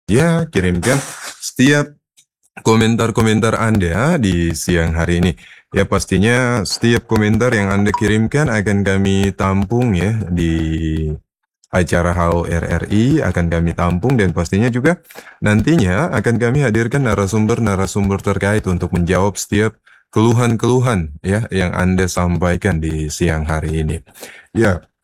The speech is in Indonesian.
Ya, kirimkan setiap komentar-komentar Anda di siang hari ini. Ya, pastinya setiap komentar yang Anda kirimkan akan kami tampung ya di acara HAO RRI, akan kami tampung dan pastinya juga nantinya akan kami hadirkan narasumber-narasumber terkait untuk menjawab setiap keluhan-keluhan ya yang Anda sampaikan di siang hari ini. Ya,